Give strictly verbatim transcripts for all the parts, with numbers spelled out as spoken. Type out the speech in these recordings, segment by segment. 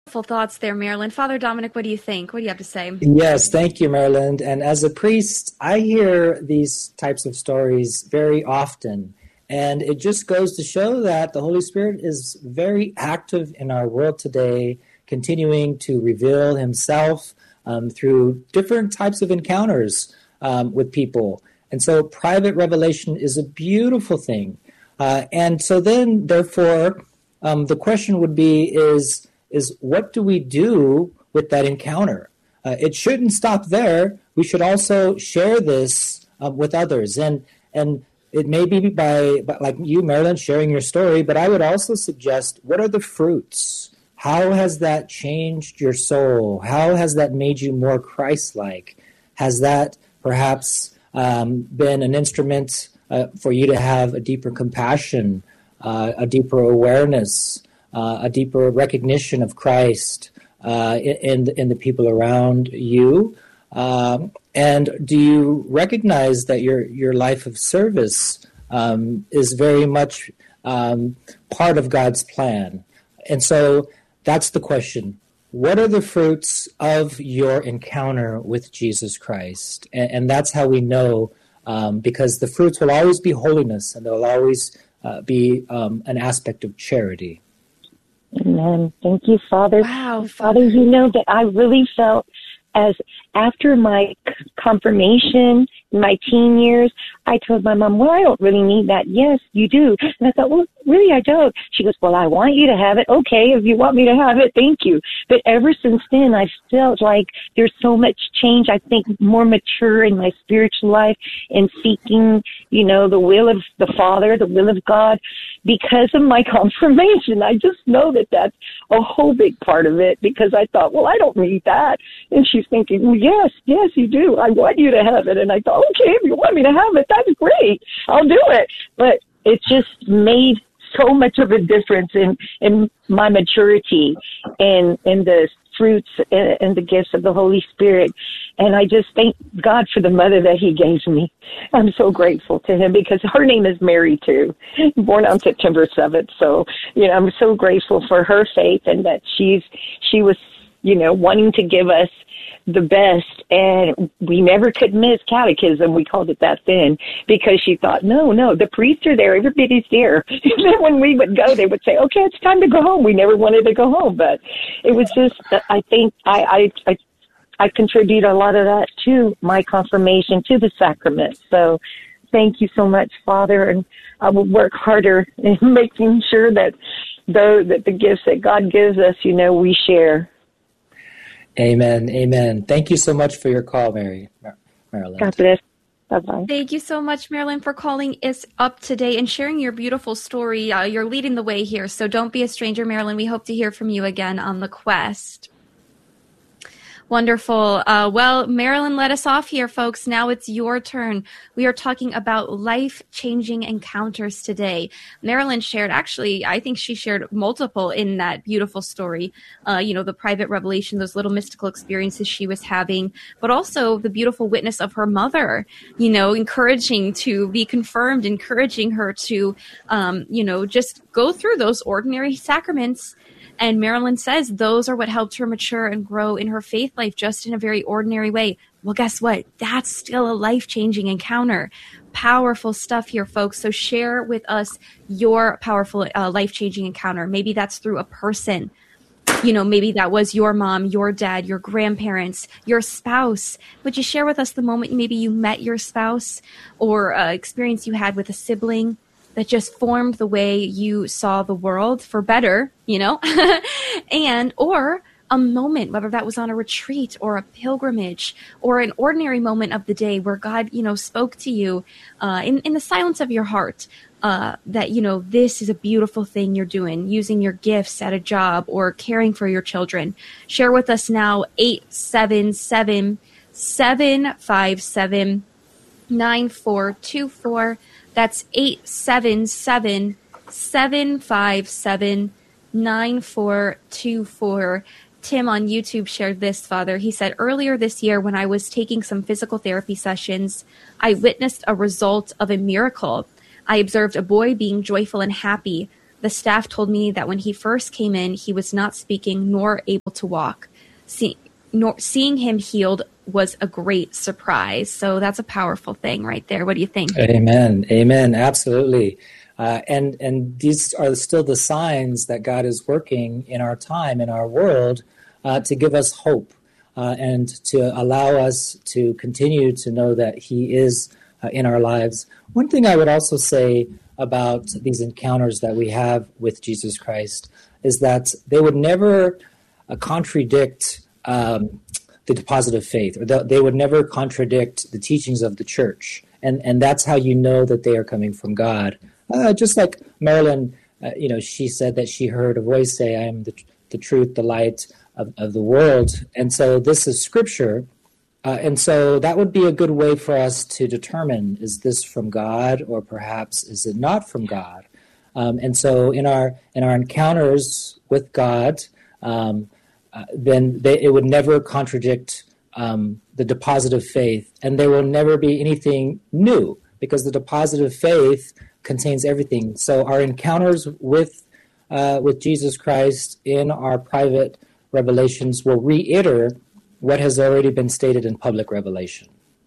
Thoughts there, Marilyn. Father Dominic, what do you think? What do you have to say? Yes, thank you, Marilyn. And as a priest, I hear these types of stories very often. And it just goes to show that the Holy Spirit is very active in our world today, continuing to reveal himself um, through different types of encounters um, with people. And so private revelation is a beautiful thing. Uh, and so then, therefore, um, the question would be is, is what do we do with that encounter? Uh, it shouldn't stop there. We should also share this uh, with others. And and it may be by, by, like you, Marilyn, sharing your story, but I would also suggest, what are the fruits? How has that changed your soul? How has that made you more Christ-like? Has that perhaps um, been an instrument uh, for you to have a deeper compassion, uh, a deeper awareness, Uh, a deeper recognition of Christ uh, in, in the people around you? Um, and do you recognize that your, your life of service um, is very much um, part of God's plan? And so that's the question. What are the fruits of your encounter with Jesus Christ? And, and that's how we know, um, because the fruits will always be holiness, and there will always uh, be um, an aspect of charity. Amen. Thank you, Father. Wow, Father, you know that I really felt as after my confirmation, my teen years, I told my mom, well, I don't really need that. Yes, you do. And I thought, well, really, I don't. She goes, well, I want you to have it. Okay, if you want me to have it, thank you. But ever since then, I felt like there's so much change. I think more mature in my spiritual life and seeking, you know, the will of the Father, the will of God, because of my confirmation. I just know that that's a whole big part of it, because I thought, well, I don't need that. And she's thinking, well, yes, yes, you do. I want you to have it. And I thought, okay, if you want me to have it, that's great. I'll do it. But it just made so much of a difference in, in my maturity and in the fruits and, and the gifts of the Holy Spirit. And I just thank God for the mother that he gave me. I'm so grateful to him, because her name is Mary too, born on September seventh. So, you know, I'm so grateful for her faith, and that she's, she was, you know, wanting to give us the best, and we never could miss catechism. We called it that then, because she thought, no, no, the priests are there, everybody's there. And then when we would go, they would say, okay, it's time to go home. We never wanted to go home, but it was just, I think I, I, I, I contribute a lot of that to my confirmation, to the sacrament. So thank you so much, Father, and I will work harder in making sure that the, that the gifts that God gives us, you know, we share. Amen. Amen. Thank you so much for your call, Mary. Mar- Marilyn. God bless. Bye-bye. Thank you so much, Marilyn, for calling us up today and sharing your beautiful story. Uh, you're leading the way here, so don't be a stranger, Marilyn. We hope to hear from you again on The Quest. Wonderful. Uh, well, Marilyn let us off here, folks. Now it's your turn. We are talking about life-changing encounters today. Marilyn shared, actually, I think she shared multiple in that beautiful story. Uh, you know, the private revelation, those little mystical experiences she was having, but also the beautiful witness of her mother, you know, encouraging to be confirmed, encouraging her to, um, you know, just go through those ordinary sacraments. And Marilyn says those are what helped her mature and grow in her faith life, just in a very ordinary way. Well, guess what? That's still a life-changing encounter. Powerful stuff here, folks. So share with us your powerful uh, life-changing encounter. Maybe that's through a person. You know, maybe that was your mom, your dad, your grandparents, your spouse. Would you share with us the moment maybe you met your spouse, or uh, experience you had with a sibling that just formed the way you saw the world for better, you know, and, or a moment, whether that was on a retreat or a pilgrimage or an ordinary moment of the day where God, you know, spoke to you uh, in, in the silence of your heart, uh, that, you know, this is a beautiful thing you're doing, using your gifts at a job or caring for your children. Share with us now, eight seven seven, seven five seven, nine four two four. That's eight seven seven, seven five seven, nine four two four. Tim on YouTube shared this, Father. He said, earlier this year when I was taking some physical therapy sessions, I witnessed a result of a miracle. I observed a boy being joyful and happy. The staff told me that when he first came in, he was not speaking nor able to walk. See, nor, seeing him healed was a great surprise. So that's a powerful thing right there. What do you think? Amen. Amen. Absolutely. Uh, and and these are still the signs that God is working in our time, in our world, uh, to give us hope uh, and to allow us to continue to know that He is uh, in our lives. One thing I would also say about these encounters that we have with Jesus Christ is that they would never uh, contradict um, the deposit of faith, or the, they would never contradict the teachings of the church. And, and that's how you know that they are coming from God. Uh, just like Marilyn, uh, you know, she said that she heard a voice say, I am the, the truth, the light of, of the world. And so this is scripture. Uh, and so that would be a good way for us to determine, is this from God, or perhaps is it not from God? Um, and so in our in our encounters with God, um, uh, then they, it would never contradict um, the deposit of faith, and there will never be anything new, because the deposit of faith contains everything. So our encounters with uh, with Jesus Christ in our private revelations will reiterate what has already been stated in public revelation.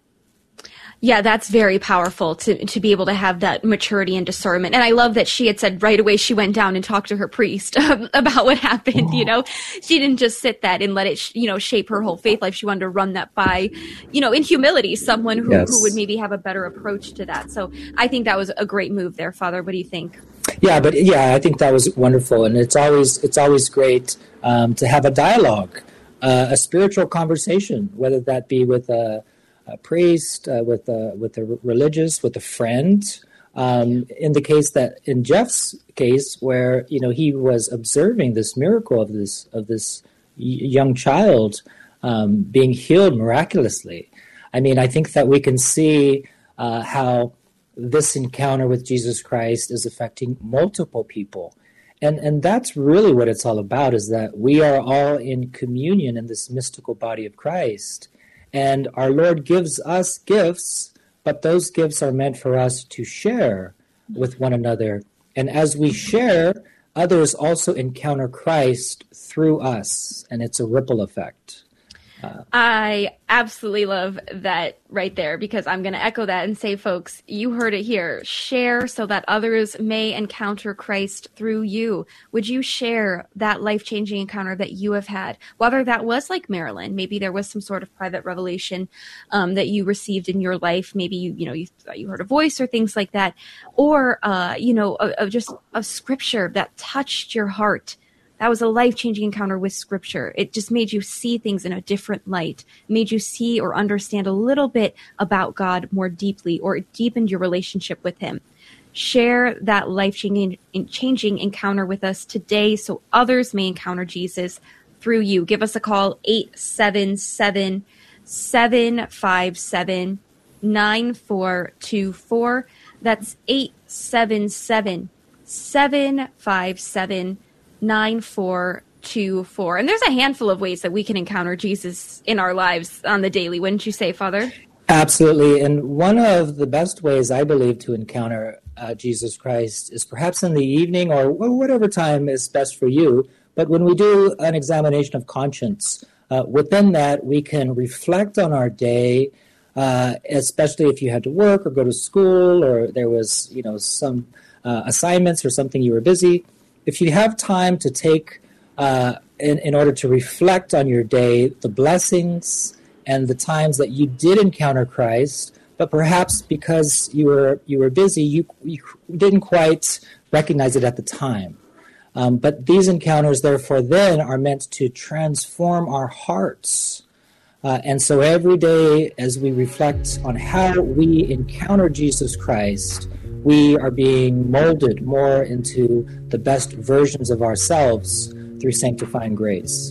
Yeah, that's very powerful to to be able to have that maturity and discernment. And I love that she had said right away she went down and talked to her priest um, about what happened. You know, she didn't just sit that and let it, sh- you know, shape her whole faith life. She wanted to run that by, you know, in humility, someone who, yes. who would maybe have a better approach to that. So I think that was a great move there, Father. What do you think? Yeah, but yeah, I think that was wonderful. And it's always, it's always great um, to have a dialogue, uh, a spiritual conversation, whether that be with a, a priest, uh, with a, with a religious, with a friend. Um, in the case that, in Jeff's case, where you know he was observing this miracle of this of this young child um, being healed miraculously. I mean, I think that we can see uh, how this encounter with Jesus Christ is affecting multiple people. And and that's really what it's all about, is that we are all in communion in this mystical body of Christ. And our Lord gives us gifts, but those gifts are meant for us to share with one another. And as we share, others also encounter Christ through us, and it's a ripple effect. Uh, I absolutely love that right there, because I'm going to echo that and say, folks, you heard it here. Share so that others may encounter Christ through you. Would you share that life-changing encounter that you have had? Whether that was like Marilyn, maybe there was some sort of private revelation um, that you received in your life. Maybe you, you know, you, you heard a voice or things like that, or uh, you know, of, of just a scripture that touched your heart. That was a life-changing encounter with Scripture. It just made you see things in a different light, made you see or understand a little bit about God more deeply, or it deepened your relationship with Him. Share that life-changing changing encounter with us today so others may encounter Jesus through you. Give us a call, eight seven seven, seven five seven, nine four two four. That's eight seven seven, seven five seven, nine four two four. And there's a handful of ways that we can encounter Jesus in our lives on the daily, wouldn't you say, Father? Absolutely. And one of the best ways, I believe, to encounter uh, Jesus Christ is perhaps in the evening, or whatever time is best for you. But when we do an examination of conscience, uh, within that we can reflect on our day, uh, especially if you had to work or go to school, or there was, you know, some uh, assignments or something you were busy. If you have time to take, uh, in, in order to reflect on your day, the blessings and the times that you did encounter Christ, but perhaps because you were you were busy, you, you didn't quite recognize it at the time. Um, but these encounters, therefore, then are meant to transform our hearts. Uh, and so every day, as we reflect on how we encounter Jesus Christ, we are being molded more into the best versions of ourselves through sanctifying grace.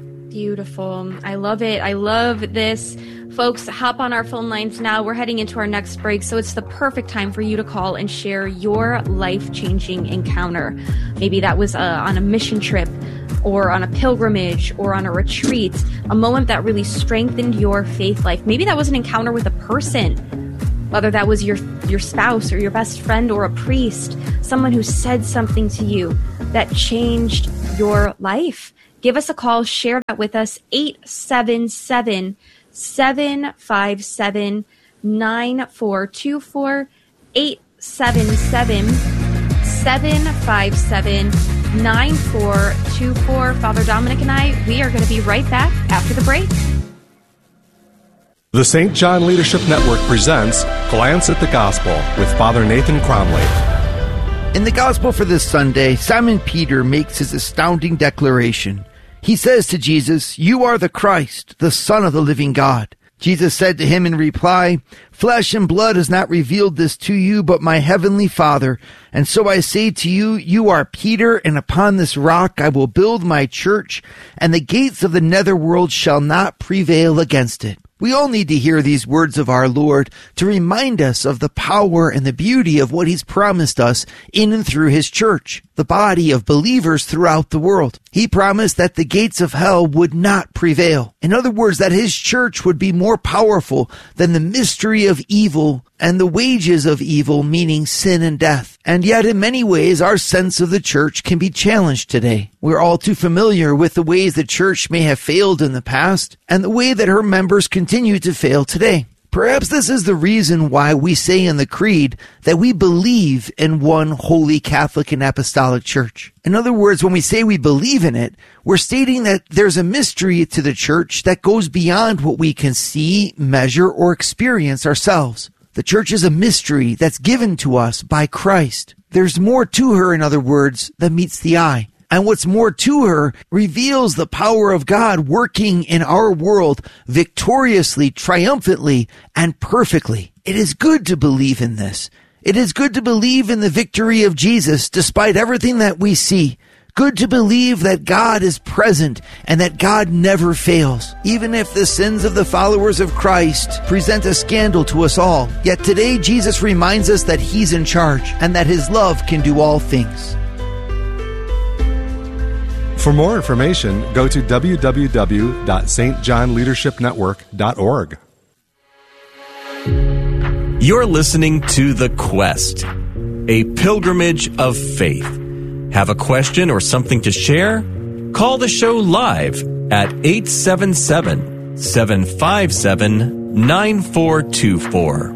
Beautiful. I love it. I love this. Folks, hop on our phone lines now. We're heading into our next break, so it's the perfect time for you to call and share your life-changing encounter. Maybe that was uh, on a mission trip, or on a pilgrimage, or on a retreat, a moment that really strengthened your faith life. Maybe that was an encounter with a person. whether that was your your spouse or your best friend or a priest, someone who said something to you that changed your life. Give us a call, share that with us, eight seven seven, seven five seven, nine four two four, eight seven seven, seven five seven, nine four two four. Father Dominic and I, we are going to be right back after the break. The Saint John Leadership Network presents Glance at the Gospel with Father Nathan Cromley. In the Gospel for this Sunday, Simon Peter makes his astounding declaration. He says to Jesus, "You are the Christ, the Son of the living God." Jesus said to him in reply, "Flesh and blood has not revealed this to you, but my heavenly Father. And so I say to you, you are Peter, and upon this rock I will build my church, and the gates of the netherworld shall not prevail against it." We all need to hear these words of our Lord to remind us of the power and the beauty of what He's promised us in and through His church, the body of believers throughout the world. He promised that the gates of hell would not prevail. In other words, that His church would be more powerful than the mystery of evil and the wages of evil, meaning sin and death. And yet, in many ways, our sense of the church can be challenged today. We're all too familiar with the ways the church may have failed in the past and the way that her members continue to fail today. Perhaps this is the reason why we say in the Creed that we believe in one holy Catholic and Apostolic Church. In other words, when we say we believe in it, we're stating that there's a mystery to the church that goes beyond what we can see, measure, or experience ourselves. The church is a mystery that's given to us by Christ. There's more to her, in other words, than meets the eye. And what's more to her reveals the power of God working in our world victoriously, triumphantly, and perfectly. It is good to believe in this. It is good to believe in the victory of Jesus despite everything that we see. Good to believe that God is present and that God never fails. Even if the sins of the followers of Christ present a scandal to us all, yet today Jesus reminds us that He's in charge and that His love can do all things. For more information, go to w w w dot s t john leadership network dot org. You're listening to The Quest, a pilgrimage of faith. Have a question or something to share? Call the show live at eight seven seven, seven five seven, nine four two four.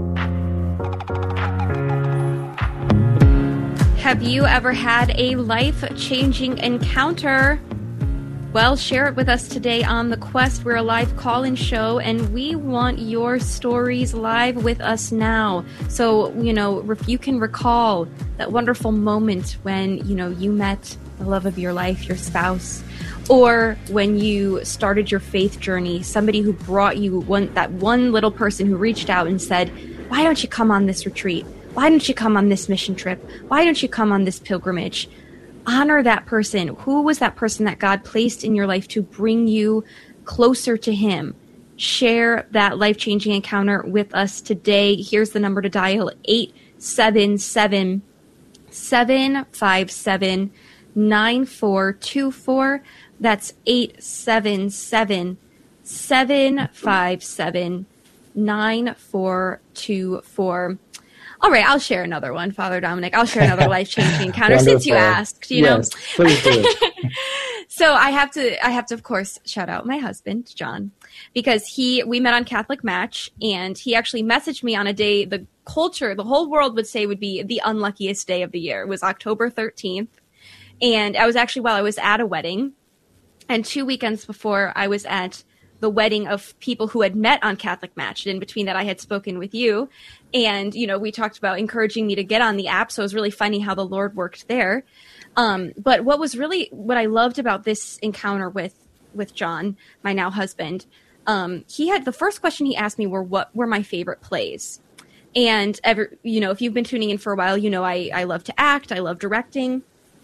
Have you ever had a life-changing encounter? Well, share it with us today on The Quest. We're a live call-in show, and we want your stories live with us now. So, you know, if you can recall that wonderful moment when, you know, you met the love of your life, your spouse, or when you started your faith journey, somebody who brought you one, that one little person who reached out and said, "Why don't you come on this retreat? Why don't you come on this mission trip? Why don't you come on this pilgrimage?" Honor that person. Who was that person that God placed in your life to bring you closer to Him? Share that life-changing encounter with us today. Here's the number to dial, eight seven seven, seven five seven, nine four two four. That's eight seven seven, seven five seven, nine four two four. All right, I'll share another one, Father Dominic. I'll share another life-changing encounter since you asked, you yes, know. Please do it. So I have to, I have to, of course, shout out my husband, John, because he, we met on Catholic Match, and he actually messaged me on a day the culture, the whole world would say would be the unluckiest day of the year. It was October thirteenth, and I was actually, while I was at a wedding, and two weekends before I was at the wedding of people who had met on Catholic Match. And in between that, I had spoken with you. And, you know, we talked about encouraging me to get on the app. So it was really funny how the Lord worked there. Um, but what was really, what I loved about this encounter with, with John, my now husband, um, he had, the first question he asked me were, what were my favorite plays? And, ever, you know, if you've been tuning in for a while, you know, I, I love to act. I love directing.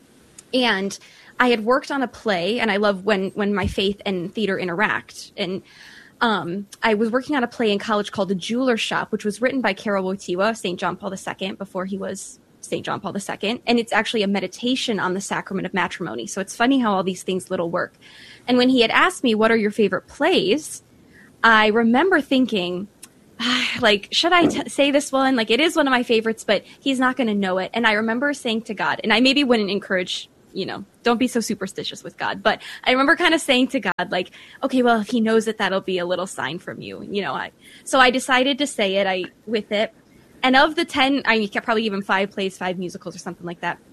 And I had worked on a play, and I love when, when my faith and theater interact. And um, I was working on a play in college called The Jeweler Shop, which was written by Karol Wojtyła, Saint John Paul the Second, before he was Saint John Paul the Second. And it's actually a meditation on the sacrament of matrimony. So it's funny how all these things little work. And when he had asked me, what are your favorite plays? I remember thinking, like, should I t- say this one? Like, it is one of my favorites, but he's not going to know it. And I remember saying to God, and I maybe wouldn't encourage, you know, don't be so superstitious with God. But I remember kind of saying to God, like, okay, well, if he knows it, that'll be a little sign from you. You know, I, so I decided to say it I with it. And of the ten, I mean, probably even five plays, five musicals or something like that.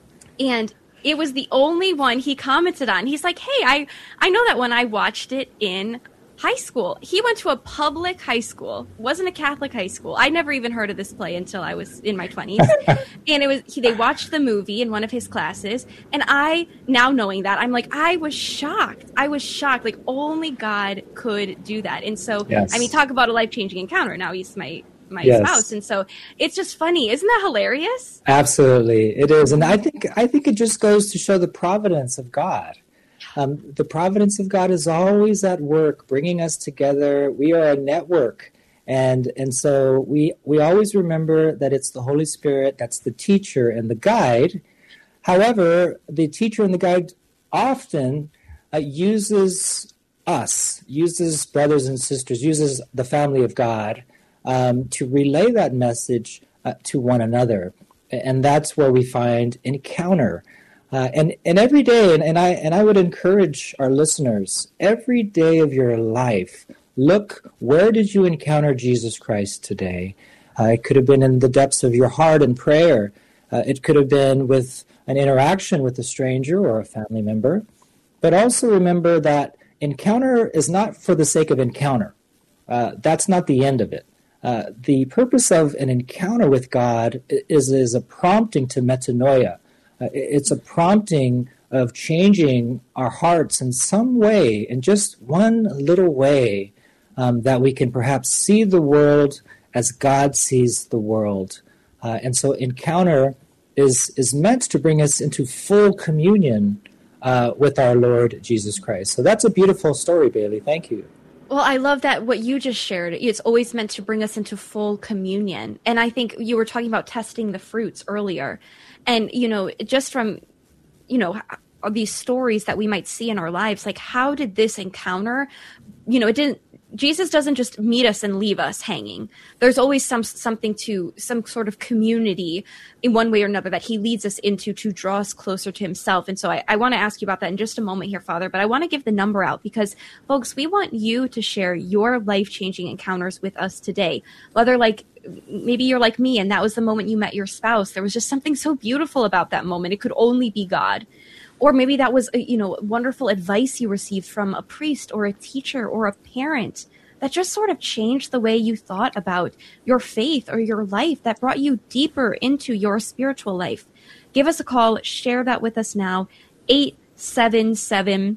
And it was the only one he commented on. He's like, hey, I, I know that one. I watched it in high school. He went to a public high school, wasn't a Catholic high school. I never even heard of this play until I was in my twenties. And it was he, they watched the movie in one of his classes. And I, now knowing that, I'm like, I was shocked. I was shocked. Like, only God could do that. And so, yes. I mean, talk about a life-changing encounter. Now he's my my yes. spouse. And so it's just funny. Isn't that hilarious? Absolutely. It is. And I think I think it just goes to show the providence of God. Um, the providence of God is always at work, bringing us together. We are a network. And and so we we always remember that it's the Holy Spirit that's the teacher and the guide. However, the teacher and the guide often uh, uses us, uses brothers and sisters, uses the family of God um, to relay that message uh, to one another. And that's where we find encounter. Uh, and, and every day, and, and I and I would encourage our listeners, every day of your life, look, where did you encounter Jesus Christ today? Uh, it could have been in the depths of your heart in prayer. Uh, it could have been with an interaction with a stranger or a family member. But also remember that encounter is not for the sake of encounter. Uh, that's not the end of it. Uh, the purpose of an encounter with God is, is a prompting to metanoia. Uh, it's a prompting of changing our hearts in some way, in just one little way, um, that we can perhaps see the world as God sees the world. Uh, and so encounter is, is meant to bring us into full communion uh, with our Lord Jesus Christ. So that's a beautiful story, Bailey. Thank you. Well, I love that what you just shared. It's always meant to bring us into full communion. And I think you were talking about testing the fruits earlier. And, you know, just from, you know, these stories that we might see in our lives, like, how did this encounter, you know, it didn't, Jesus doesn't just meet us and leave us hanging. There's always some something to, some sort of community in one way or another that he leads us into to draw us closer to himself. And so I, I want to ask you about that in just a moment here, Father, but I want to give the number out because, folks, we want you to share your life-changing encounters with us today. Whether, like, maybe you're like me and that was the moment you met your spouse. There was just something so beautiful about that moment. It could only be God. Or maybe that was, you know, wonderful advice you received from a priest or a teacher or a parent that just sort of changed the way you thought about your faith or your life, that brought you deeper into your spiritual life. Give us a call. Share that with us now. eight seven seven,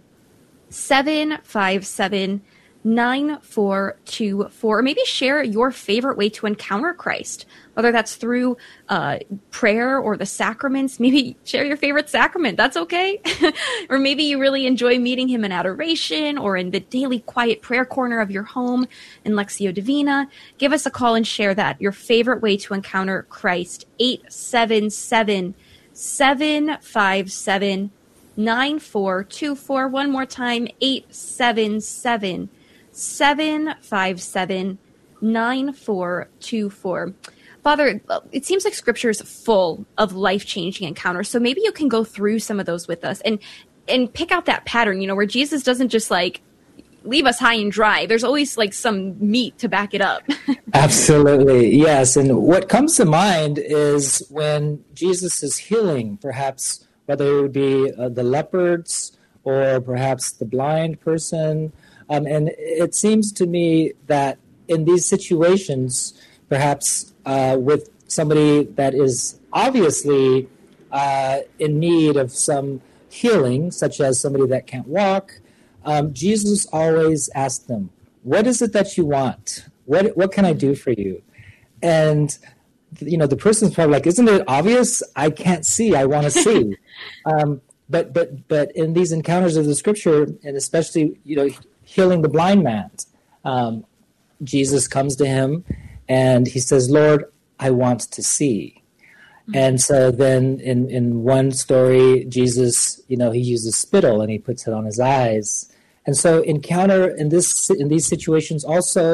seven five seven, nine four two four. Or maybe share your favorite way to encounter Christ, whether that's through uh, prayer or the sacraments. Maybe share your favorite sacrament. That's okay. Or maybe you really enjoy meeting him in adoration or in the daily quiet prayer corner of your home in Lectio Divina. Give us a call and share that, your favorite way to encounter Christ. eight seven seven, seven five seven, nine four two four. One more time, eight seven seven, seven five seven, nine four two four. Father, it seems like Scripture is full of life-changing encounters, so maybe you can go through some of those with us and and pick out that pattern, you know, where Jesus doesn't just, like, leave us high and dry. There's always, like, some meat to back it up. Absolutely, yes. And what comes to mind is when Jesus is healing, perhaps, whether it would be uh, the leopards or perhaps the blind person. Um, and it seems to me that in these situations, perhaps uh, with somebody that is obviously uh, in need of some healing, such as somebody that can't walk, um, Jesus always asked them, what is it that you want? What what can I do for you? And, you know, the person's probably like, isn't it obvious? I can't see. I want to see. um, but but but in these encounters of the Scripture, and especially, you know, healing the blind man, um, Jesus comes to him and he says, Lord, I want to see. Mm-hmm. And so then in, in one story, Jesus, you know, he uses spittle and he puts it on his eyes. And so encounter in this in these situations also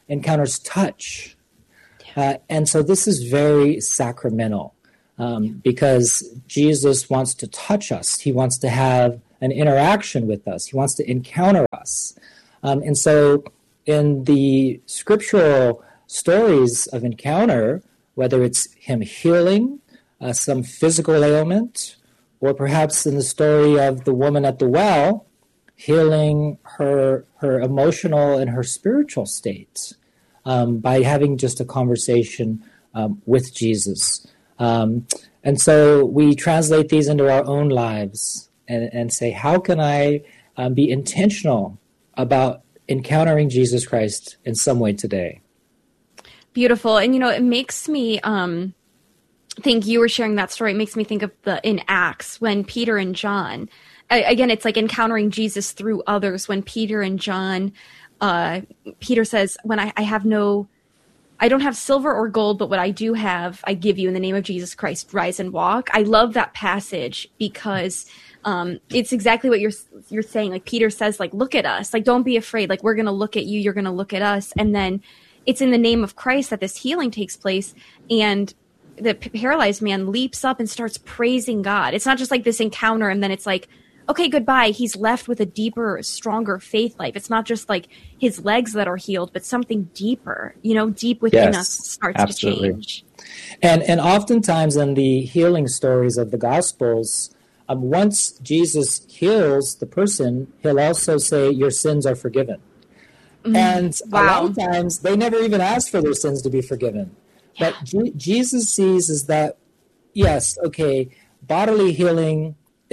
encounters touch. Uh, and so this is very sacramental um, because Jesus wants to touch us. He wants to have an interaction with us. He wants to encounter us. Um, and so in the scriptural stories of encounter, whether it's him healing uh, some physical ailment, or perhaps in the story of the woman at the well, healing her her emotional and her spiritual state um, by having just a conversation um, with Jesus. Um, and so we translate these into our own lives and, and say, how can I um, be intentional about encountering Jesus Christ in some way today? Beautiful. And, you know, it makes me um, think, you were sharing that story, it makes me think of the in Acts when Peter and John, again, it's like encountering Jesus through others. When Peter and John, uh, Peter says, when I, I have no, I don't have silver or gold, but what I do have, I give you in the name of Jesus Christ, rise and walk. I love that passage because um, it's exactly what you're, you're saying. Like Peter says, like, look at us, like, don't be afraid. Like, we're going to look at you. You're going to look at us. And then it's in the name of Christ that this healing takes place. And the paralyzed man leaps up and starts praising God. It's not just like this encounter and then it's like, okay, goodbye. He's left with a deeper, stronger faith life. It's not just like his legs that are healed, but something deeper, you know, deep within yes, us starts absolutely. to change. And and oftentimes in the healing stories of the Gospels, um, once Jesus heals the person, he'll also say, your sins are forgiven. Mm, and wow. a lot of times they never even ask for their sins to be forgiven. Yeah. But G- Jesus sees is that, yes, okay, bodily healing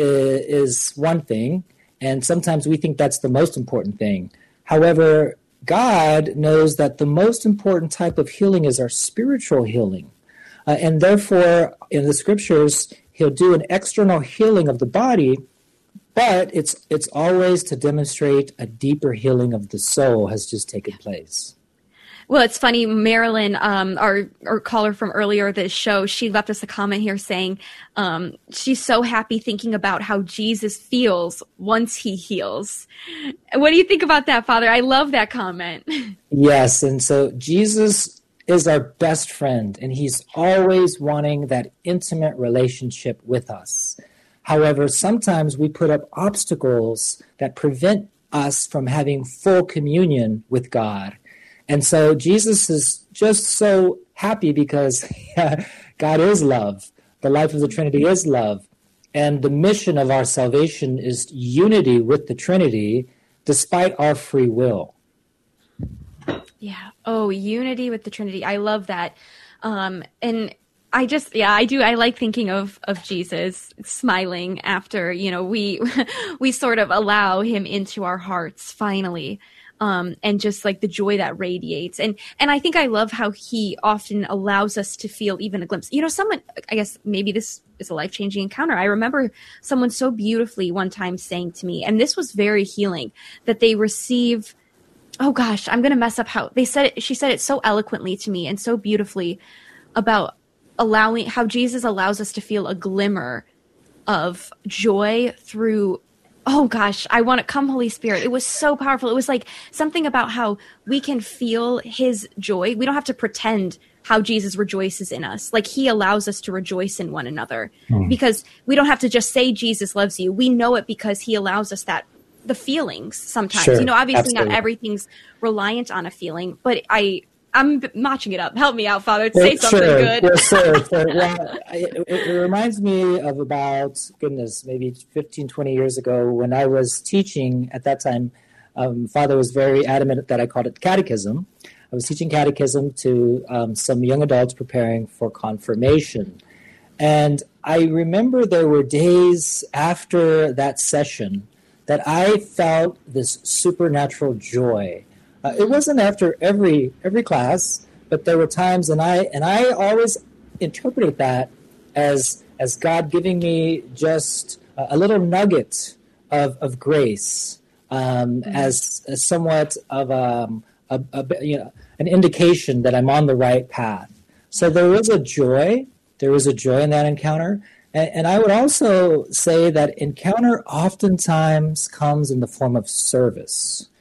is one thing, and sometimes we think that's the most important thing. However, God knows that the most important type of healing is our spiritual healing. Uh, and therefore, in the scriptures, he'll do an external healing of the body, but it's it's always to demonstrate a deeper healing of the soul has just taken place. Well, it's funny, Marilyn, um, our, our caller from earlier this show, she left us a comment here saying um, she's so happy thinking about how Jesus feels once he heals. What do you think about that, Father? I love that comment. Yes, and so Jesus is our best friend, and he's always wanting that intimate relationship with us. However, sometimes we put up obstacles that prevent us from having full communion with God. And so Jesus is just so happy because God is love. The life of the Trinity is love. And the mission of our salvation is unity with the Trinity despite our free will. Yeah. Oh, unity with the Trinity. I love that. Um, and I just, yeah, I do. I like thinking of, of Jesus smiling after, you know, we, we sort of allow him into our hearts finally. Um, and just like the joy that radiates. And, and I think I love how he often allows us to feel even a glimpse. You know, someone, I guess maybe this is a life-changing encounter. I remember someone so beautifully one time saying to me, and this was very healing, that they receive, oh gosh, I'm going to mess up how they said it. She said it so eloquently to me and so beautifully about allowing how Jesus allows us to feel a glimmer of joy through, oh gosh, I want to come, Holy Spirit. It was so powerful. It was like something about how we can feel his joy. We don't have to pretend how Jesus rejoices in us. Like he allows us to rejoice in one another mm. because we don't have to just say Jesus loves you. We know it because he allows us that, the feelings sometimes, sure, you know, obviously absolutely. Not everything's reliant on a feeling, but I, I'm matching it up. Help me out, Father, to well, say something sure. good. Yes, sir. So, well, it, it reminds me of about, goodness, maybe fifteen, twenty years ago when I was teaching. At that time, um, Father was very adamant that I called it catechism. I was teaching catechism to um, some young adults preparing for confirmation. And I remember there were days after that session that I felt this supernatural joy. Uh, it wasn't after every every class, but there were times, and I and I always interpreted that as as God giving me just a, a little nugget of of grace, um, mm-hmm. as, as somewhat of um, a, a you know an indication that I'm on the right path. So there was a joy, there was a joy in that encounter, and, and I would also say that encounter oftentimes comes in the form of service.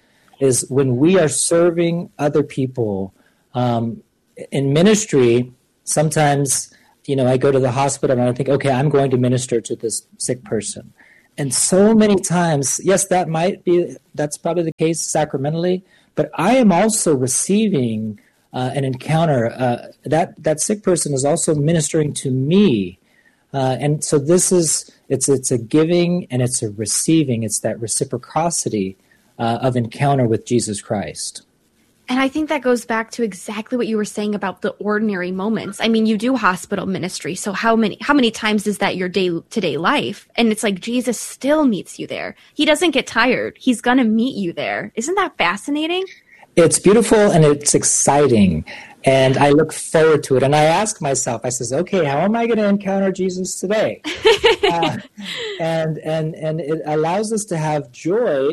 is when we are serving other people um, in ministry. Sometimes, you know, I go to the hospital and I think, okay, I'm going to minister to this sick person. And so many times, yes, that might be, that's probably the case sacramentally, but I am also receiving uh, an encounter. Uh, that, that sick person is also ministering to me. Uh, and so this is, it's it's a giving and it's a receiving. It's that reciprocity uh, of encounter with Jesus Christ. And I think that goes back to exactly what you were saying about the ordinary moments. I mean, you do hospital ministry. So how many how many times is that your day-to-day life? And it's like Jesus still meets you there. He doesn't get tired. He's going to meet you there. Isn't that fascinating? It's beautiful and it's exciting. And I look forward to it. And I ask myself, I says, okay, how am I going to encounter Jesus today? uh, and, and, and it allows us to have joy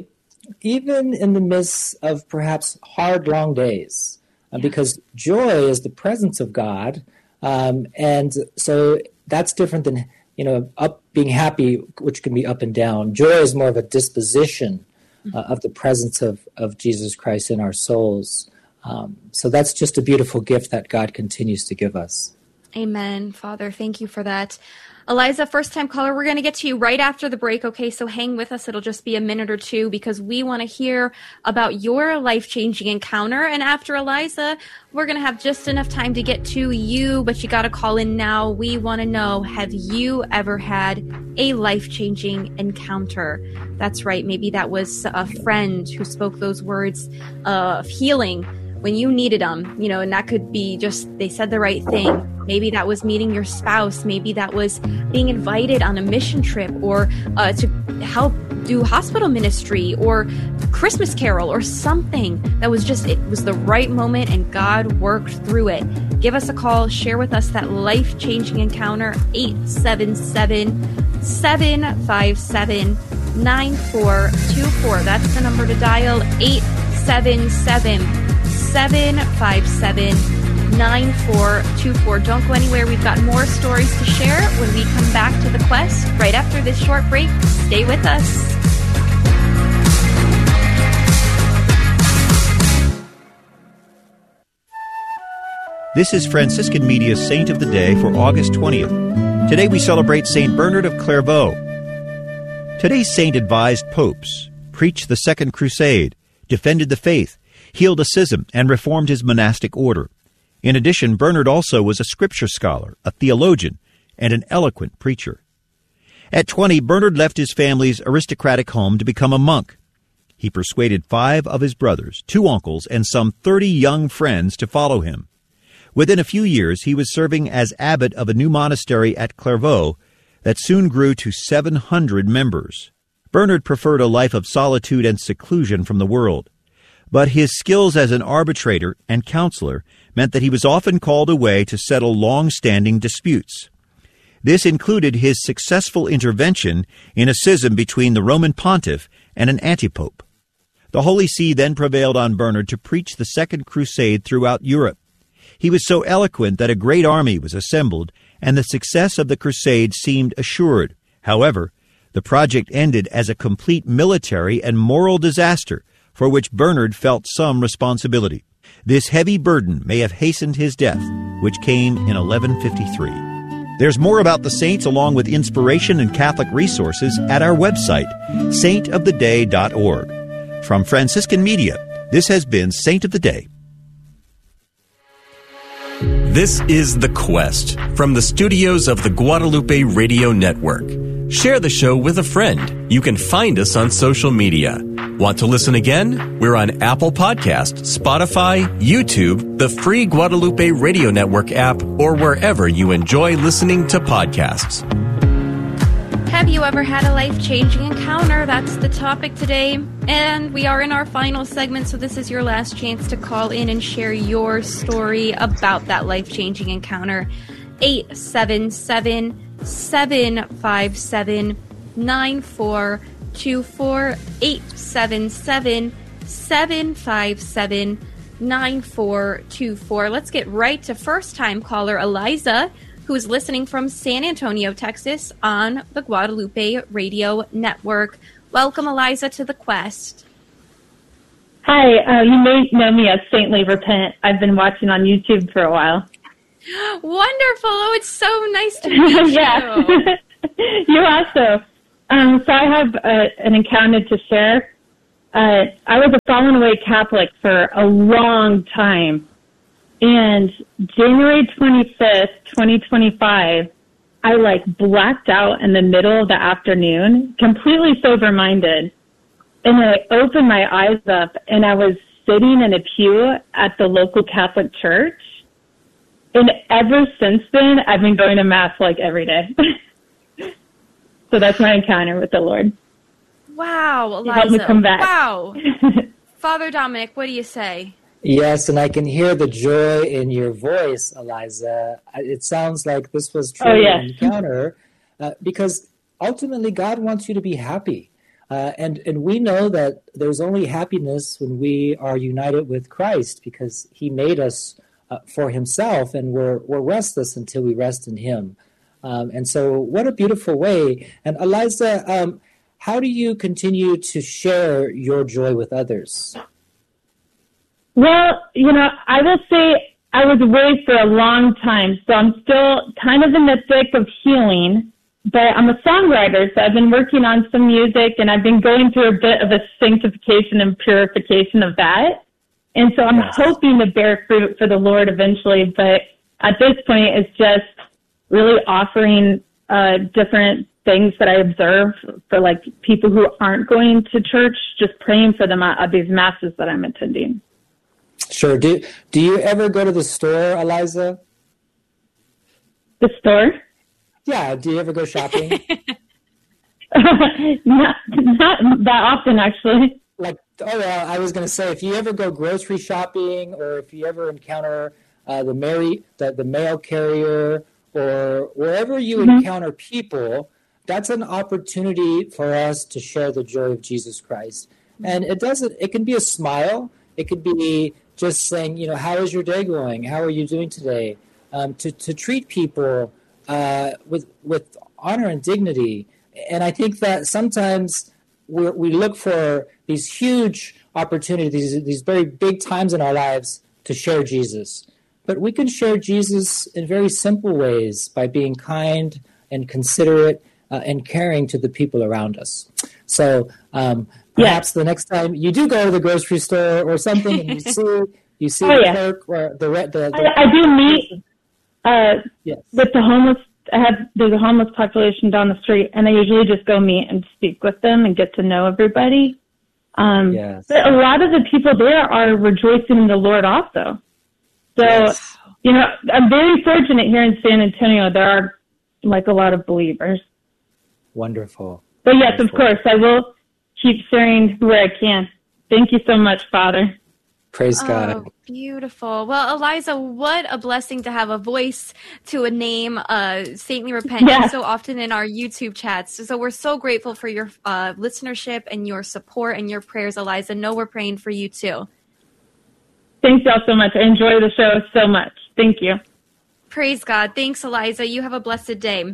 even in the midst of perhaps hard, long days, uh, because joy is the presence of God. Um, and so that's different than, you know, up being happy, which can be up and down. Joy is more of a disposition uh, of the presence of, of Jesus Christ in our souls. Um, so that's just a beautiful gift that God continues to give us. Amen, Father. Thank you for that. Eliza, first-time caller, we're going to get to you right after the break, okay? So hang with us. It'll just be a minute or two because we want to hear about your life-changing encounter. And after Eliza, we're going to have just enough time to get to you, but you got to call in now. We want to know, have you ever had a life-changing encounter? That's right. Maybe that was a friend who spoke those words of healing when you needed them, you know, and that could be just, they said the right thing. Maybe that was meeting your spouse. Maybe that was being invited on a mission trip or uh, to help do hospital ministry or Christmas Carol or something that was just, it was the right moment and God worked through it. Give us a call. Share with us that life-changing encounter, eight seven seven, seven five seven, nine four two four. That's the number to dial, eight seven seven, seven five seven, nine four two four. Don't go anywhere. We've got more stories to share when we come back to The Quest right after this short break. Stay with us. This is Franciscan Media's Saint of the Day for August twentieth. Today we celebrate Saint Bernard of Clairvaux. Today's saint advised popes, preached the Second Crusade, defended the faith, healed a schism, and reformed his monastic order. In addition, Bernard also was a scripture scholar, a theologian, and an eloquent preacher. At twenty, Bernard left his family's aristocratic home to become a monk. He persuaded five of his brothers, two uncles, and some thirty young friends to follow him. Within a few years, he was serving as abbot of a new monastery at Clairvaux that soon grew to seven hundred members. Bernard preferred a life of solitude and seclusion from the world, but his skills as an arbitrator and counselor meant that he was often called away to settle long-standing disputes. This included his successful intervention in a schism between the Roman pontiff and an antipope. The Holy See then prevailed on Bernard to preach the Second Crusade throughout Europe. He was so eloquent that a great army was assembled, and the success of the crusade seemed assured. However, the project ended as a complete military and moral disaster for which Bernard felt some responsibility. This heavy burden may have hastened his death, which came in eleven fifty-three. There's more about the saints along with inspiration and Catholic resources at our website, saint of the day dot org. From Franciscan Media, this has been Saint of the Day. This is The Quest from the studios of the Guadalupe Radio Network. Share the show with a friend. You can find us on social media. Want to listen again? We're on Apple Podcasts, Spotify, YouTube, the free Guadalupe Radio Network app, or wherever you enjoy listening to podcasts. Have you ever had a life-changing encounter? That's the topic today. And we are in our final segment, so this is your last chance to call in and share your story about that life-changing encounter. eight seven seven, seven five seven, nine four two four, eight seven seven, seven five seven, nine four two four. Let's get right to first-time caller Eliza, who is listening from San Antonio, Texas, on the Guadalupe Radio Network. Welcome, Eliza, to The Quest. Hi, uh, you may know me as Saintly Repent. I've been watching on YouTube for a while. Wonderful. Oh, it's so nice to meet yeah. you. You also. Um, so I have uh, an encounter to share. Uh, I was a fallen away Catholic for a long time. And January twenty-fifth, twenty twenty-five, I like blacked out in the middle of the afternoon, completely sober-minded. And I opened my eyes up and I was sitting in a pew at the local Catholic church. And ever since then, I've been going to Mass like every day. So that's my encounter with the Lord. Wow, Eliza. Help me come back. Wow. Father Dominic, what do you say? Yes, and I can hear the joy in your voice, Eliza. It sounds like this was truly oh, yeah. an encounter uh, because ultimately God wants you to be happy. Uh, and, and we know that there's only happiness when we are united with Christ because he made us uh, for himself, and we're, we're restless until we rest in him. Um, and so what a beautiful way. And Eliza, um, how do you continue to share your joy with others? Well, you know, I will say I was away for a long time, so I'm still kind of in the thick of healing. But I'm a songwriter, so I've been working on some music, and I've been going through a bit of a sanctification and purification of that. And so I'm yes. hoping to bear fruit for the Lord eventually, but at this point, it's just really offering uh, different things that I observe for, like, people who aren't going to church, just praying for them at, at these masses that I'm attending. Sure. Do, do you ever go to the store, Eliza? The store? Yeah, do you ever go shopping? not, not that often, actually. Like, oh, well, I was going to say, if you ever go grocery shopping or if you ever encounter uh, the, Mary, the, the mail carrier or wherever you mm-hmm. encounter people, that's an opportunity for us to share the joy of Jesus Christ. And it doesn't, it can be a smile. It could be just saying, you know, how is your day going? How are you doing today? Um, to, to treat people Uh, with with honor and dignity. And I think that sometimes we we look for these huge opportunities, these, these very big times in our lives to share Jesus. But we can share Jesus in very simple ways by being kind and considerate uh, and caring to the people around us. So um, perhaps yeah. the next time you do go to the grocery store or something and you see you see oh, the yeah. clerk or the, the, the I, I do meet Uh, yes. with the homeless, I have, there's a homeless population down the street, and I usually just go meet and speak with them and get to know everybody. Um, yes. But a lot of the people there are rejoicing in the Lord also. So, yes. you know, I'm very fortunate here in San Antonio. There are, like, a lot of believers. Wonderful. But yes, Wonderful. of course, I will keep sharing where I can. Thank you so much, Father. Praise God. Oh, beautiful. Well, Eliza, what a blessing to have a voice to a name, uh, Saintly Repent, yeah. so often in our YouTube chats. So we're so grateful for your uh, listenership and your support and your prayers, Eliza. Know we're praying for you too. Thanks y'all so much. I enjoy the show so much. Thank you. Praise God. Thanks, Eliza. You have a blessed day.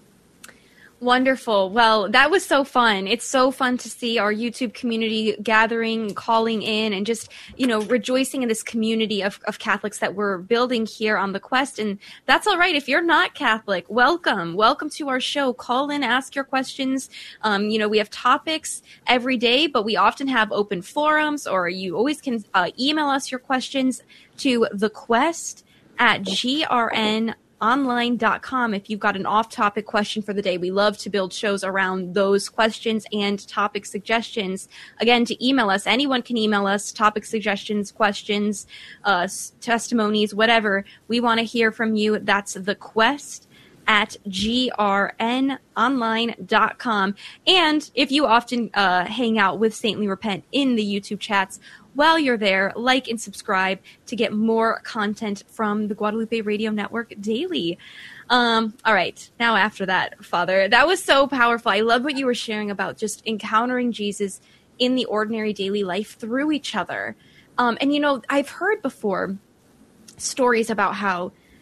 Wonderful. Well, that was so fun. It's so fun to see our YouTube community gathering, calling in, and just, you know, rejoicing in this community of, of Catholics that we're building here on The Quest. And that's all right. If you're not Catholic, welcome. Welcome to our show. Call in, ask your questions. Um, you know, we have topics every day, but we often have open forums, or you always can uh, email us your questions to thequest at grn online dot com if you've got an off-topic question for the day. We love to build shows around those questions and topic suggestions. Again, to email us, anyone can email us topic suggestions, questions, uh, testimonies, whatever. We want to hear from you. That's thequest at grn online dot com. And if you often uh, hang out with Saintly Repent in the YouTube chats, while you're there, like and subscribe to get more content from the Guadalupe Radio Network daily. Um, all right. Now after that, Father, that was so powerful. I love what you were sharing about just encountering Jesus in the ordinary daily life through each other. Um, and, you know, I've heard before stories about how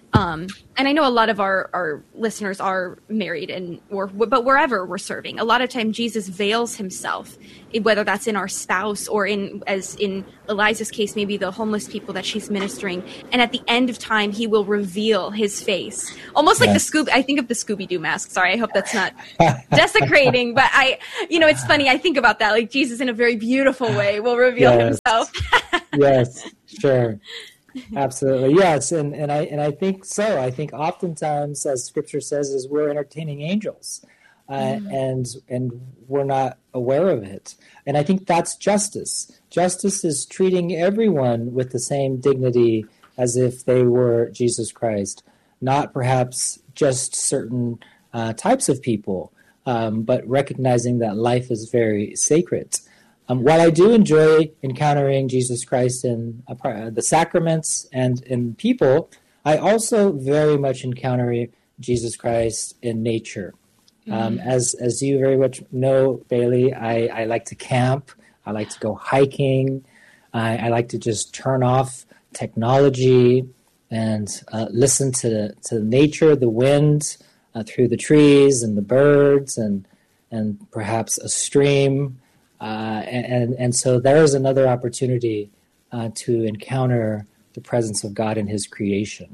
Um, and I know a lot of our, our listeners are married, and or but wherever we're serving, a lot of time Jesus veils himself, whether that's in our spouse or in, as in Eliza's case, maybe the homeless people that she's ministering. And at the end of time, he will reveal his face, almost like yes. the Scooby. I think of the Scooby-Doo mask. Sorry, I hope that's not desecrating, but I, you know, it's funny. I think about that, like Jesus in a very beautiful way will reveal yes. himself. Yes, sure. Absolutely. Yes. And, and I, and I think so. I think oftentimes, as scripture says, is we're entertaining angels, uh, mm. and, and we're not aware of it. And I think that's justice. Justice is treating everyone with the same dignity as if they were Jesus Christ, not perhaps just certain uh, types of people, um, but recognizing that life is very sacred. Um, while I do enjoy encountering Jesus Christ in uh, the sacraments and in people, I also very much encounter Jesus Christ in nature. Mm-hmm. Um, as as you very much know, Bailey, I, I like to camp. I like to go hiking. I, I like to just turn off technology and uh, listen to to nature, the wind uh, through the trees and the birds, and and perhaps a stream. Uh, and, and so there is another opportunity uh, to encounter the presence of God in his creation.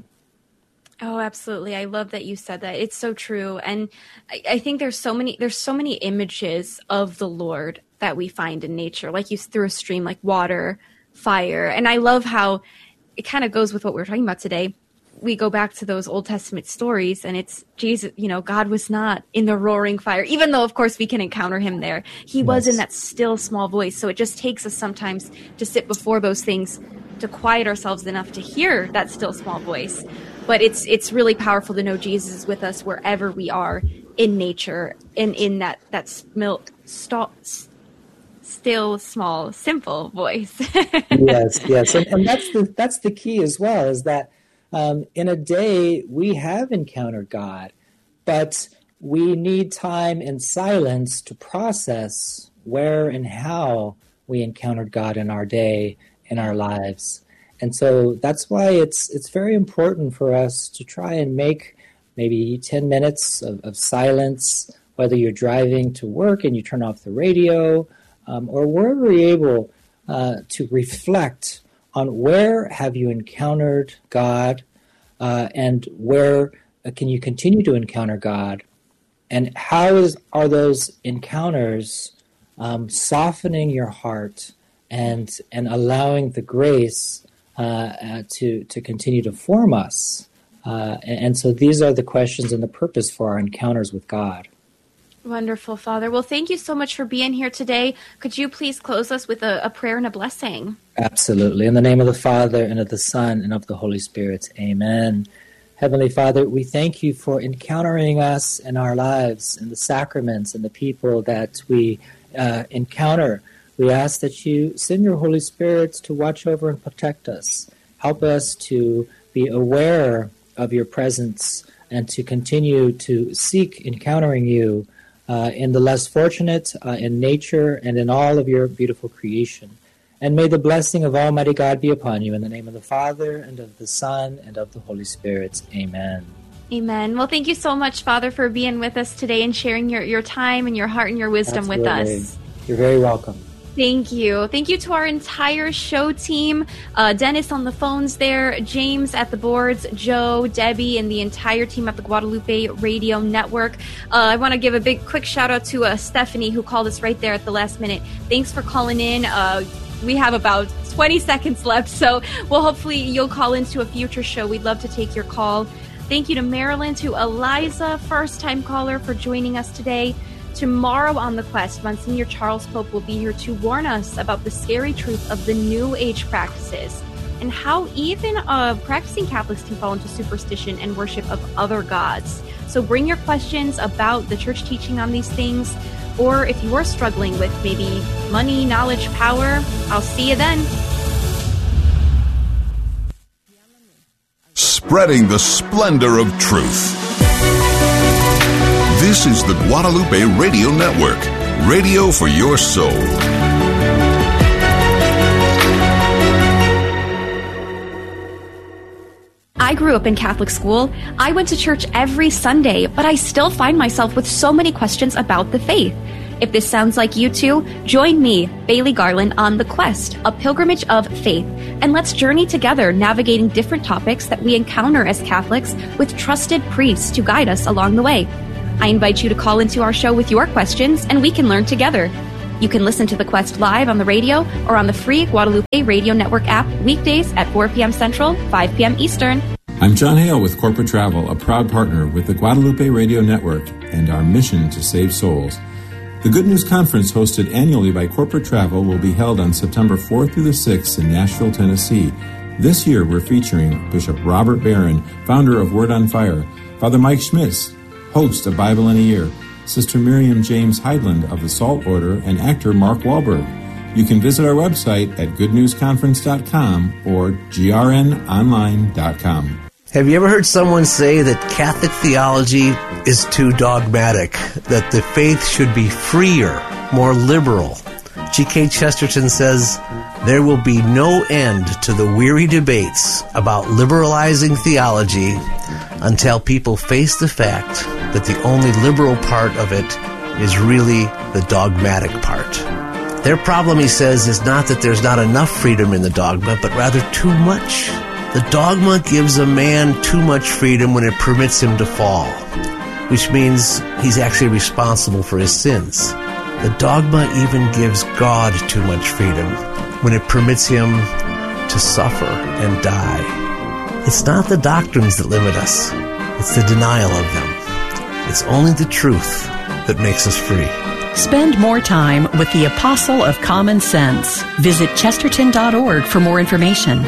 Oh, absolutely. I love that you said that. It's so true. And I, I think there's so many, there's so many images of the Lord that we find in nature, like you through a stream, like water, fire. And I love how it kind of goes with what we're talking about today. We go back to those Old Testament stories, and it's Jesus, you know, God was not in the roaring fire, even though, of course, we can encounter him there. He yes. was in that still small voice. So it just takes us sometimes to sit before those things, to quiet ourselves enough to hear that still small voice. But it's it's really powerful to know Jesus is with us wherever we are in nature, and in that, that smil, st- still small, simple voice. yes, yes. And, and that's the that's the key as well, is that Um, in a day, we have encountered God, but we need time and silence to process where and how we encountered God in our day, in our lives. And so that's why it's it's very important for us to try and make maybe ten minutes of, of silence, whether you're driving to work and you turn off the radio, um, or wherever you're able uh, to reflect on where have you encountered God, uh, and where uh, can you continue to encounter God, and how is, are those encounters um, softening your heart and and allowing the grace uh, uh, to to continue to form us. Uh, and, and so these are the questions and the purpose for our encounters with God. Wonderful, Father. Well, thank you so much for being here today. Could you please close us with a, a prayer and a blessing? Absolutely. In the name of the Father, and of the Son, and of the Holy Spirit. Amen. Heavenly Father, we thank you for encountering us in our lives, in the sacraments, and the people that we uh, encounter. We ask that you send your Holy Spirit to watch over and protect us. Help us to be aware of your presence and to continue to seek encountering you Uh, in the less fortunate, uh, in nature, and in all of your beautiful creation. And may the blessing of Almighty God be upon you. In the name of the Father, and of the Son, and of the Holy Spirit. Amen. Amen. Well, thank you so much, Father, for being with us today and sharing your, your time and your heart and your wisdom Absolutely. with us. You're very welcome. Thank you. Thank you to our entire show team, uh, Dennis on the phones there, James at the boards, Joe, Debbie, and the entire team at the Guadalupe Radio Network. Uh, I want to give a big quick shout out to uh, Stephanie, who called us right there at the last minute. Thanks for calling in. Uh, we have about twenty seconds left, so well, hopefully you'll call into a future show. We'd love to take your call. Thank you to Marilyn, to Eliza, first-time caller, for joining us today. Tomorrow on The Quest, Monsignor Charles Pope will be here to warn us about the scary truth of the New Age practices and how even uh, practicing Catholics can fall into superstition and worship of other gods. So bring your questions about the church teaching on these things, or if you are struggling with maybe money, knowledge, power, I'll see you then. Spreading the splendor of truth. This is the Guadalupe Radio Network, radio for your soul. I grew up in Catholic school. I went to church every Sunday, but I still find myself with so many questions about the faith. If this sounds like you too, join me, Bailey Garland, on The Quest, a pilgrimage of faith, and let's journey together navigating different topics that we encounter as Catholics with trusted priests to guide us along the way. I invite you to call into our show with your questions, and we can learn together. You can listen to The Quest live on the radio or on the free Guadalupe Radio Network app weekdays at four p.m. Central, five p.m. Eastern. I'm John Hale with Corporate Travel, a proud partner with the Guadalupe Radio Network and our mission to save souls. The Good News Conference, hosted annually by Corporate Travel, will be held on September fourth through the sixth in Nashville, Tennessee. This year, we're featuring Bishop Robert Barron, founder of Word on Fire, Father Mike Schmitz, host of Bible in a Year, Sister Miriam James Heidland of the Salt Order, and actor Mark Wahlberg. You can visit our website at good news conference dot com or g r n online dot com. Have you ever heard someone say that Catholic theology is too dogmatic, that the faith should be freer, more liberal? G K Chesterton says, there will be no end to the weary debates about liberalizing theology until people face the fact that the only liberal part of it is really the dogmatic part. Their problem, he says, is not that there's not enough freedom in the dogma, but rather too much. The dogma gives a man too much freedom when it permits him to fall, which means he's actually responsible for his sins. The dogma even gives God too much freedom when it permits him to suffer and die. It's not the doctrines that limit us, it's the denial of them. It's only the truth that makes us free. Spend more time with the Apostle of Common Sense. Visit chesterton dot org for more information.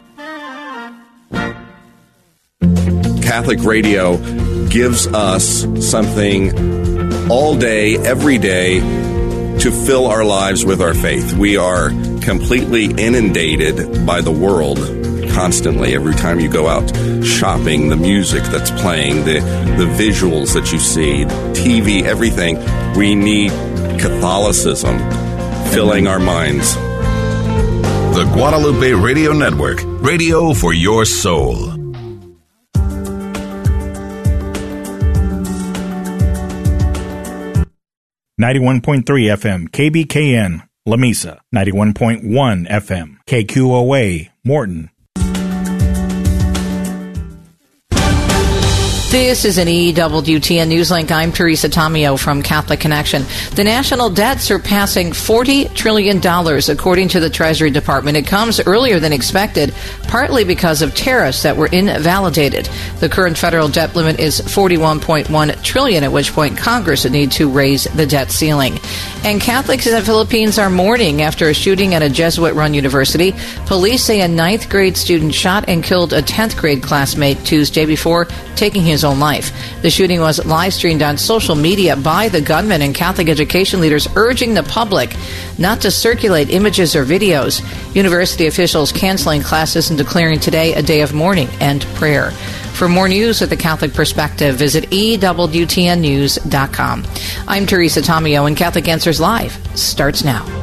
Catholic radio gives us something all day, every day, to fill our lives with our faith. We are completely inundated by the world constantly. Every time you go out shopping, the music that's playing, the, the visuals that you see, T V, everything. We need Catholicism filling our minds. The Guadalupe Radio Network, radio for your soul. ninety-one point three F M, K B K N, La Mesa. ninety-one point one F M, K Q O A, Morton. This is an E W T N Newslink. I'm Teresa Tomeo from Catholic Connection. The national debt surpassing forty trillion dollars, according to the Treasury Department. It comes earlier than expected, partly because of tariffs that were invalidated. The current federal debt limit is forty-one point one trillion dollars, at which point Congress would need to raise the debt ceiling. And Catholics in the Philippines are mourning after a shooting at a Jesuit-run university. Police say a ninth grade student shot and killed a tenth grade classmate Tuesday before taking his own life. The shooting was live streamed on social media by the gunman, and Catholic education leaders urging the public not to circulate images or videos. University officials canceling classes and declaring today a day of mourning and prayer. For more news with the Catholic perspective, visit E W T N news dot com. I'm Teresa Tomeo, and Catholic Answers Live starts now.